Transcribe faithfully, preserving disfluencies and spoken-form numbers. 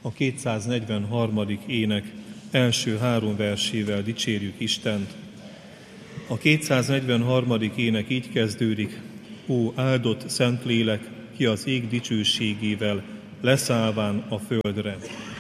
A kétszáznegyvenharmadik ének első három versével dicsérjük Istent. A kétszáznegyvenharmadik ének így kezdődik: Ó, áldott Szentlélek, ki az ég dicsőségével leszállván a földre.